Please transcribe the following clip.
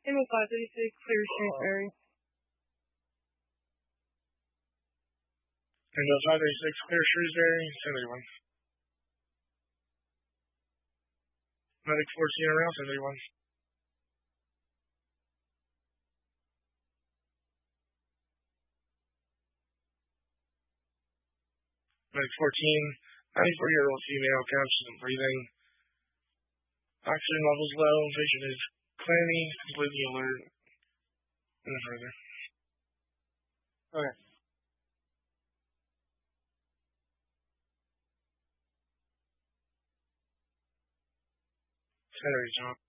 Lima 536, clear Shrewsbury. Tango 536, clear Shrewsbury, 1031. Medic 14 around, 1031. Medic 14, 94-year-old female, captured and breathing. Oxygen levels low, vision is clammy, completely alert. No further. Okay. Henry John.